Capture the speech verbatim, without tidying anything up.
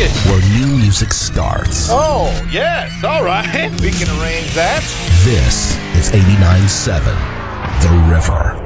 it. Where new music starts. Oh, yes. All right. We can arrange that. This is eighty-nine point seven The River.